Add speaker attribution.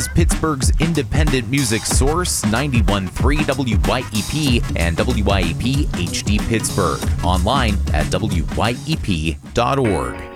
Speaker 1: is Pittsburgh's independent music source, 91.3 WYEP and WYEP HD Pittsburgh. Online at WYEP.org.